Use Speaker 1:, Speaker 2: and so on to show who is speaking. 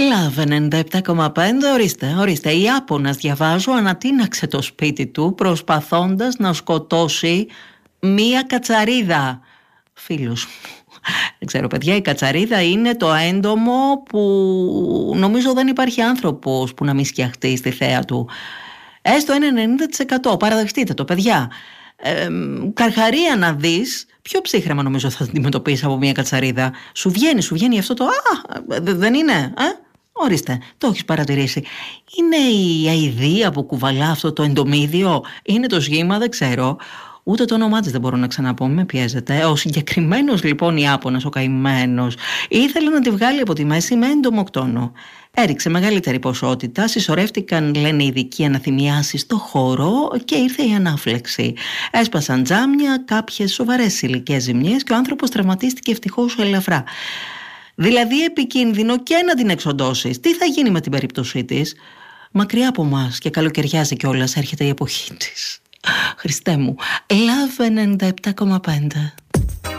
Speaker 1: Love 97,5. Ορίστε. Η Ιάπωνας, διαβάζω, ανατείναξε το σπίτι του προσπαθώντας να σκοτώσει μία κατσαρίδα. Φίλος μου. Δεν ξέρω, παιδιά, η κατσαρίδα είναι το έντομο που νομίζω δεν υπάρχει άνθρωπος που να μην σκιαχτεί στη θέα του. Έστω ένα 90%. Παραδεχτείτε το, παιδιά. Καρχαρία να δεις, πιο ψύχρεμα νομίζω θα αντιμετωπίσεις από μια κατσαρίδα. Σου βγαίνει αυτό το δεν είναι, Ορίστε, το έχεις παρατηρήσει. Είναι η αηδία που κουβαλά αυτό το εντομίδιο, είναι το σχήμα, δεν ξέρω. Ούτε το όνομά της δεν μπορώ να ξαναπώ, με πιέζεται. Ο συγκεκριμένος λοιπόν Ιάπωνας, ο καημένος, ήθελε να τη βγάλει από τη μέση με εντομοκτόνο. Έριξε μεγαλύτερη ποσότητα, συσσωρεύτηκαν, λένε οι ειδικοί, αναθυμιάσεις στο χώρο και ήρθε η ανάφλεξη. Έσπασαν τζάμια, κάποιες σοβαρές υλικές ζημιές και ο άνθρωπος τραυματίστηκε ευτυχώς ελαφρά. Δηλαδή επικίνδυνο και να την εξοντώσεις. Τι θα γίνει με την περίπτωσή της? Μακριά από μας και καλοκαιριάζει κιόλας, έρχεται η εποχή της. Χριστέ μου. Love 97,5.